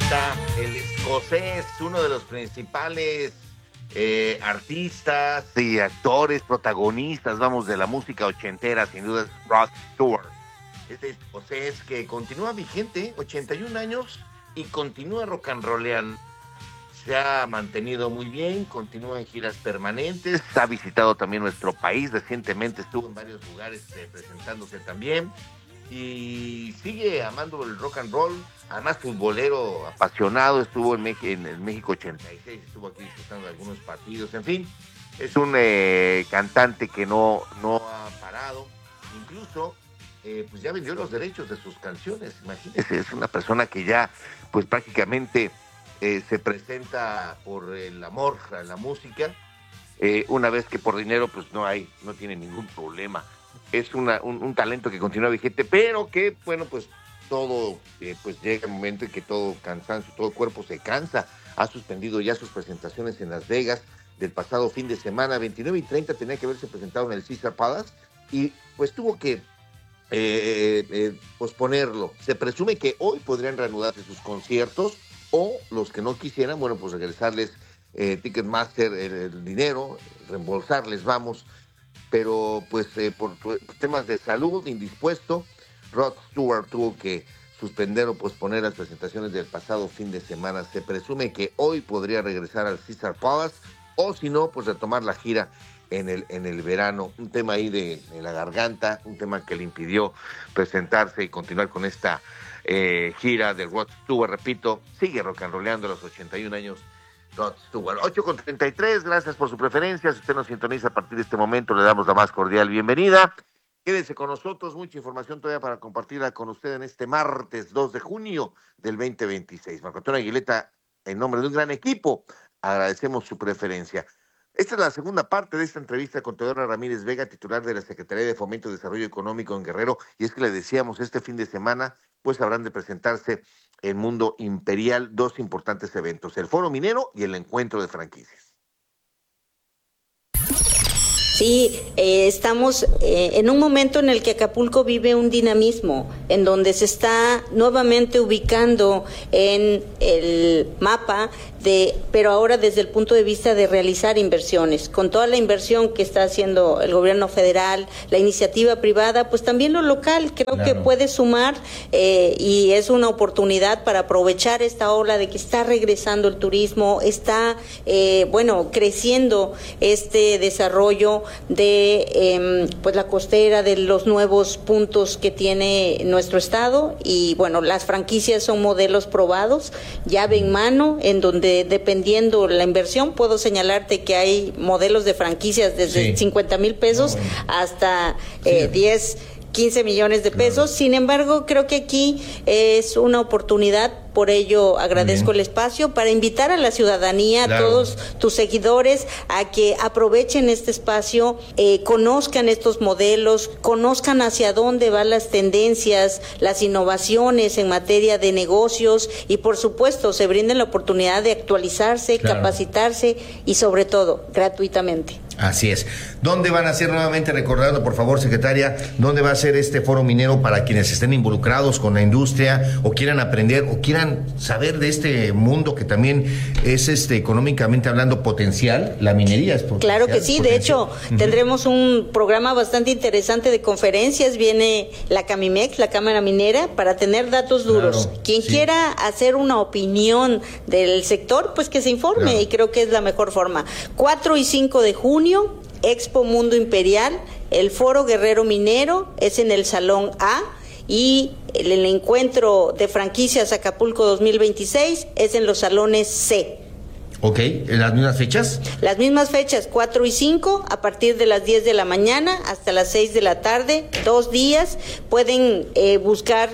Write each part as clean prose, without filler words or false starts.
está el escocés, uno de los principales artistas y actores, protagonistas, vamos, de la música ochentera, sin duda es Rod Stewart. Este escocés que continúa vigente, 81 años, y continúa rock and rolleando. Se ha mantenido muy bien, continúa en giras permanentes, ha visitado también nuestro país, recientemente estuvo en varios lugares presentándose también, y sigue amando el rock and roll, además futbolero apasionado, estuvo en el México 86, estuvo aquí disfrutando de algunos partidos, en fin, es un cantante que no ha parado, incluso pues ya vendió los derechos de sus canciones, imagínense, es una persona que ya pues prácticamente se presenta por el amor a la música, una vez que por dinero pues no tiene ningún problema. Es un talento que continúa vigente, pero que, bueno, pues todo, pues llega el momento en que todo cansancio, todo cuerpo se cansa. Ha suspendido ya sus presentaciones en Las Vegas del pasado fin de semana, 29 y 30 tenía que haberse presentado en el Caesars Palace y pues tuvo que posponerlo. Se presume que hoy podrían reanudarse sus conciertos o los que no quisieran, bueno, pues regresarles Ticketmaster el dinero, reembolsarles, vamos. Pero pues por temas de salud, indispuesto, Rod Stewart tuvo que suspender o posponer las presentaciones del pasado fin de semana. Se presume que hoy podría regresar al Caesars Palace o si no, pues retomar la gira en el verano. Un tema ahí de la garganta, un tema que le impidió presentarse y continuar con esta gira de Rod Stewart. Repito, sigue rock and rollando a los 81 años. Rod Stewart, 8:33, gracias por su preferencia. Si usted nos sintoniza a partir de este momento, le damos la más cordial bienvenida. Quédese con nosotros, mucha información todavía para compartirla con usted en este martes 2 de junio del 2026. Marco Antonio Aguileta, en nombre de un gran equipo, agradecemos su preferencia. Esta es la segunda parte de esta entrevista con Teodora Ramírez Vega, titular de la Secretaría de Fomento y Desarrollo Económico en Guerrero, y es que le decíamos, este fin de semana, pues habrán de presentarse en Mundo Imperial dos importantes eventos, el Foro Minero y el Encuentro de Franquicias. Sí, estamos en un momento en el que Acapulco vive un dinamismo, en donde se está nuevamente ubicando en el mapa, pero ahora desde el punto de vista de realizar inversiones. Con toda la inversión que está haciendo el gobierno federal, la iniciativa privada, pues también lo local creo que puede sumar y es una oportunidad para aprovechar esta ola de que está regresando el turismo, está, creciendo este desarrollo de pues la costera, de los nuevos puntos que tiene nuestro estado y bueno, las franquicias son modelos probados, llave en mano, en donde dependiendo la inversión, puedo señalarte que hay modelos de franquicias desde 50,000 pesos hasta 10, 15 millones de pesos. Sin embargo, creo que aquí es una oportunidad, por ello agradezco el espacio, para invitar a la ciudadanía, a todos tus seguidores, a que aprovechen este espacio, conozcan estos modelos, conozcan hacia dónde van las tendencias, las innovaciones en materia de negocios y por supuesto se brinden la oportunidad de actualizarse, capacitarse y sobre todo gratuitamente. Así es. ¿Dónde van a ser nuevamente, recordando por favor, secretaria, dónde va a ser este foro minero para quienes estén involucrados con la industria o quieran aprender o quieran saber de este mundo que también es económicamente hablando potencial? La minería es potencial. Claro que sí, de hecho tendremos un programa bastante interesante de conferencias, viene la Camimex, la Cámara Minera, para tener datos duros. Quien quiera hacer una opinión del sector, pues que se informe y creo que es la mejor forma. 4 y 5 de junio, Expo Mundo Imperial, el Foro Guerrero Minero es en el Salón A y el encuentro de franquicias Acapulco 2026 es en los salones C. Ok, ¿en las mismas fechas? Las mismas fechas, 4 y 5, a partir de las 10 de la mañana hasta las 6 de la tarde, 2 días. Pueden buscar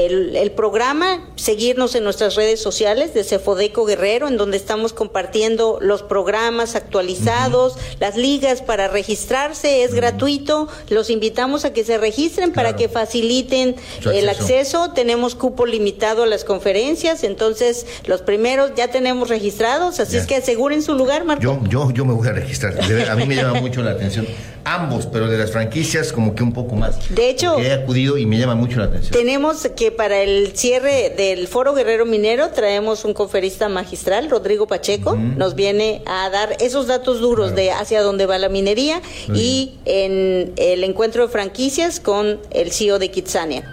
el programa, seguirnos en nuestras redes sociales de Cefodeco Guerrero, en donde estamos compartiendo los programas actualizados, las ligas para registrarse, es gratuito, los invitamos a que se registren para que faciliten el acceso. Tenemos cupo limitado a las conferencias, entonces los primeros ya tenemos registrados, así es que aseguren su lugar, Marco. Yo me voy a registrar, a mí me llama mucho la atención ambos, pero de las franquicias como que un poco más. De hecho, he acudido y me llama mucho la atención. Tenemos que para el cierre del Foro Guerrero Minero traemos un conferista magistral, Rodrigo Pacheco, nos viene a dar esos datos duros de hacia dónde va la minería y en el encuentro de franquicias con el CEO de Kitsania.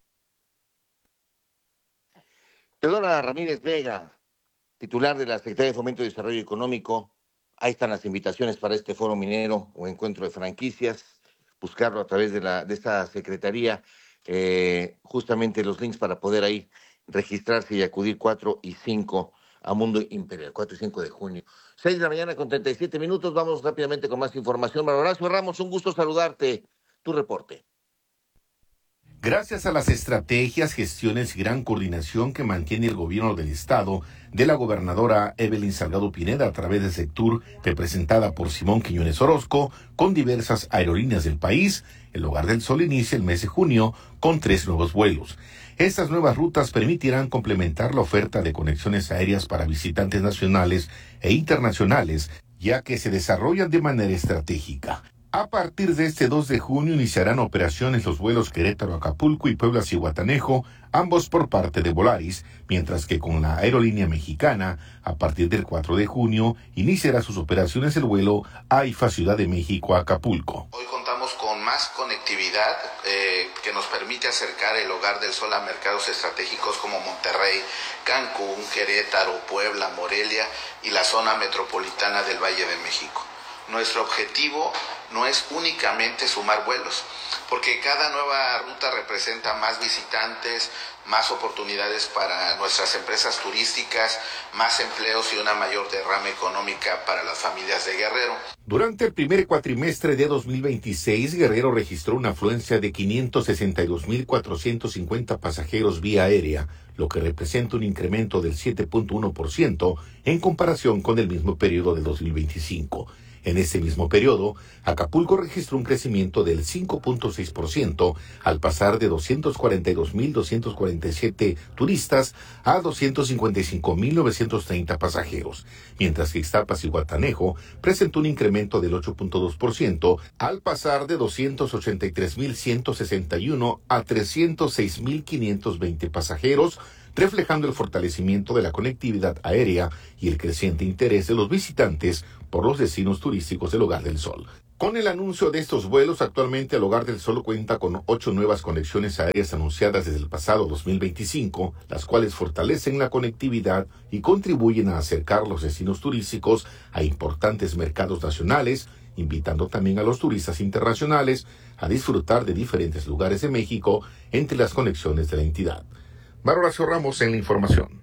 Teodora Ramírez Vega, titular de la Secretaría de Fomento y Desarrollo Económico. Ahí están las invitaciones para este foro minero o encuentro de franquicias. Buscarlo a través de esta secretaría, justamente los links para poder ahí registrarse y acudir 4 y 5 a Mundo Imperial, 4 y 5 de junio. 6 de la mañana con 37 minutos, vamos rápidamente con más información. Manuel Horacio Ramos, un gusto saludarte. Tu reporte. Gracias a las estrategias, gestiones y gran coordinación que mantiene el gobierno del Estado de la gobernadora Evelyn Salgado Pineda a través de Sectur, representada por Simón Quiñones Orozco, con diversas aerolíneas del país, el Hogar del Sol inicia el mes de junio con 3 nuevos vuelos. Estas nuevas rutas permitirán complementar la oferta de conexiones aéreas para visitantes nacionales e internacionales, ya que se desarrollan de manera estratégica. A partir de este 2 de junio iniciarán operaciones los vuelos Querétaro-Acapulco y Puebla-Zihuatanejo, ambos por parte de Volaris, mientras que con la aerolínea mexicana, a partir del 4 de junio, iniciará sus operaciones el vuelo AIFA-Ciudad de México-Acapulco. Hoy contamos con más conectividad que nos permite acercar el Hogar del Sol a mercados estratégicos como Monterrey, Cancún, Querétaro, Puebla, Morelia y la zona metropolitana del Valle de México. Nuestro objetivo no es únicamente sumar vuelos, porque cada nueva ruta representa más visitantes, más oportunidades para nuestras empresas turísticas, más empleos y una mayor derrama económica para las familias de Guerrero. Durante el primer cuatrimestre de 2026, Guerrero registró una afluencia de 562,450 pasajeros vía aérea, lo que representa un incremento del 7.1% en comparación con el mismo periodo de 2025. En ese mismo periodo, Acapulco registró un crecimiento del 5.6% al pasar de 242,247 turistas a 255,930 pasajeros, mientras que Ixtapas y Zihuatanejo presentó un incremento del 8.2% al pasar de 283,161 a 306,520 pasajeros, reflejando el fortalecimiento de la conectividad aérea y el creciente interés de los visitantes por los destinos turísticos del Hogar del Sol. Con el anuncio de estos vuelos, actualmente el Hogar del Sol cuenta con 8 nuevas conexiones aéreas anunciadas desde el pasado 2025, las cuales fortalecen la conectividad y contribuyen a acercar los destinos turísticos a importantes mercados nacionales, invitando también a los turistas internacionales a disfrutar de diferentes lugares de México entre las conexiones de la entidad. Manuel Horacio Ramos en la información.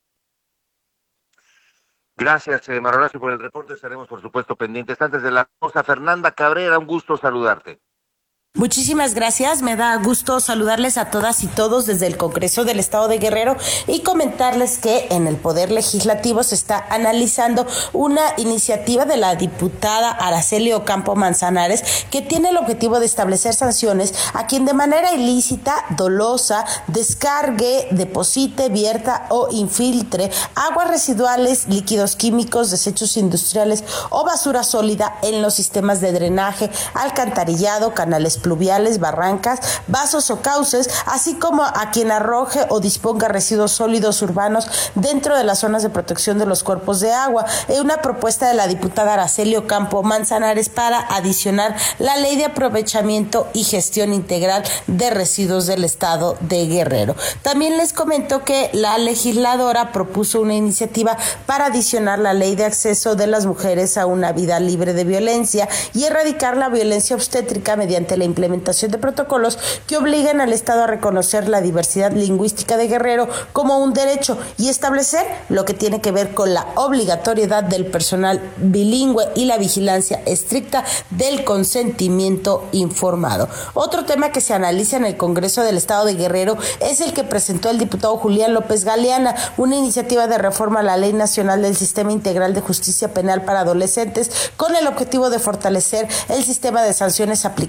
Gracias, Manuel Horacio, por el reporte. Estaremos, por supuesto, pendientes. Antes de la cosa, Fernanda Cabrera, un gusto saludarte. Muchísimas gracias, me da gusto saludarles a todas y todos desde el Congreso del Estado de Guerrero y comentarles que en el Poder Legislativo se está analizando una iniciativa de la diputada Araceli Ocampo Manzanares que tiene el objetivo de establecer sanciones a quien de manera ilícita, dolosa, descargue, deposite, vierta o infiltre aguas residuales, líquidos químicos, desechos industriales o basura sólida en los sistemas de drenaje, alcantarillado, canales pluviales, barrancas, vasos o cauces, así como a quien arroje o disponga residuos sólidos urbanos dentro de las zonas de protección de los cuerpos de agua. Es una propuesta de la diputada Araceli Ocampo Manzanares para adicionar la Ley de Aprovechamiento y Gestión Integral de Residuos del Estado de Guerrero. También les comento que la legisladora propuso una iniciativa para adicionar la Ley de Acceso de las Mujeres a una Vida Libre de Violencia y erradicar la violencia obstétrica mediante la implementación de protocolos que obliguen al Estado a reconocer la diversidad lingüística de Guerrero como un derecho y establecer lo que tiene que ver con la obligatoriedad del personal bilingüe y la vigilancia estricta del consentimiento informado. Otro tema que se analiza en el Congreso del Estado de Guerrero es el que presentó el diputado Julián López Galeana, una iniciativa de reforma a la Ley Nacional del Sistema Integral de Justicia Penal para Adolescentes con el objetivo de fortalecer el sistema de sanciones aplicables a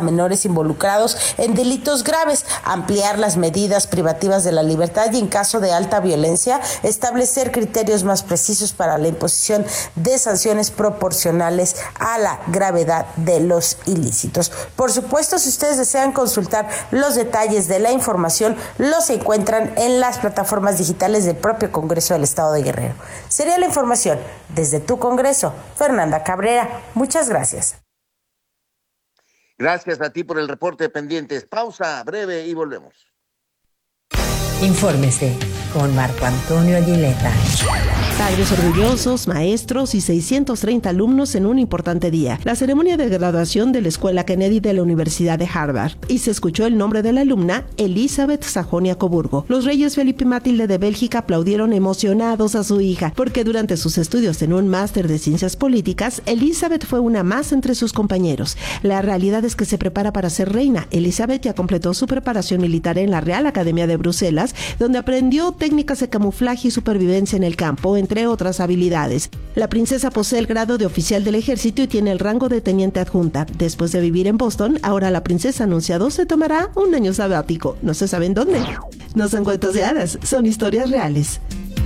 menores involucrados en delitos graves, ampliar las medidas privativas de la libertad y, en caso de alta violencia, establecer criterios más precisos para la imposición de sanciones proporcionales a la gravedad de los ilícitos. Por supuesto, si ustedes desean consultar los detalles de la información, los encuentran en las plataformas digitales del propio Congreso del Estado de Guerrero. Sería la información desde tu Congreso. Fernanda Cabrera, muchas gracias. Gracias a ti por el reporte de pendientes. Pausa breve y volvemos. Infórmese con Marco Antonio Aguilera. Padres orgullosos, maestros y 630 alumnos en un importante día. La ceremonia de graduación de la Escuela Kennedy de la Universidad de Harvard. Y se escuchó el nombre de la alumna, Elizabeth Sajonia Coburgo. Los reyes Felipe y Matilde de Bélgica aplaudieron emocionados a su hija, porque durante sus estudios en un máster de ciencias políticas, Elizabeth fue una más entre sus compañeros. La realidad es que se prepara para ser reina. Elizabeth ya completó su preparación militar en la Real Academia de Bruselas, donde aprendió técnicas de camuflaje y supervivencia en el campo, entre otras habilidades. La princesa posee el grado de oficial del ejército y tiene el rango de teniente adjunta. Después de vivir en Boston, ahora la princesa ha anunciado se tomará un año sabático. No se sabe en dónde. No son cuentos de hadas, son historias reales.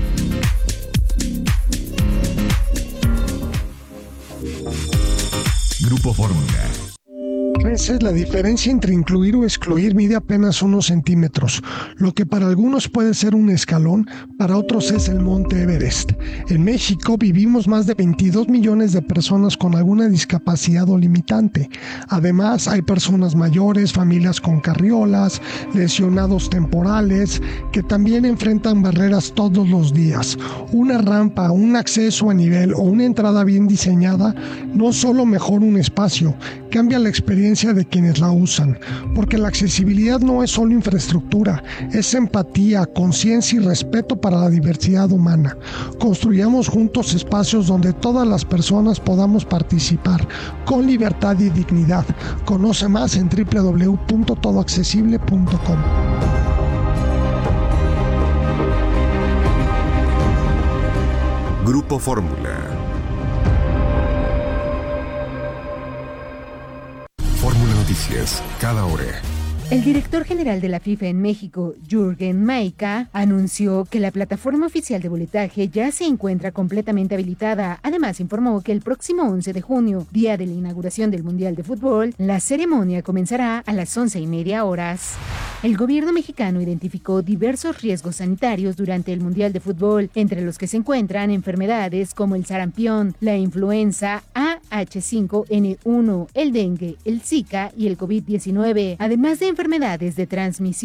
Grupo Fórmula. Veces la diferencia entre incluir o excluir mide apenas unos centímetros. Lo que para algunos puede ser un escalón, para otros es el Monte Everest. En México vivimos más de 22 millones de personas con alguna discapacidad o limitante. Además, hay personas mayores, familias con carriolas, lesionados temporales, que también enfrentan barreras todos los días. Una rampa, un acceso a nivel o una entrada bien diseñada no solo mejora un espacio, cambia la experiencia de quienes la usan, porque la accesibilidad no es solo infraestructura, es empatía, conciencia y respeto para la diversidad humana. Construyamos juntos espacios donde todas las personas podamos participar con libertad y dignidad. Conoce más en www.todoaccesible.com. Grupo Fórmula. Fórmula Noticias, cada hora. El director general de la FIFA en México, Jürgen Maika, anunció que la plataforma oficial de boletaje ya se encuentra completamente habilitada. Además, informó que el próximo 11 de junio, día de la inauguración del Mundial de Fútbol, la ceremonia comenzará a las 11:30 horas. El gobierno mexicano identificó diversos riesgos sanitarios durante el Mundial de Fútbol, entre los que se encuentran enfermedades como el sarampión, la influenza AH5N1, el dengue, el Zika y el COVID-19, además de enfermedades de transmisión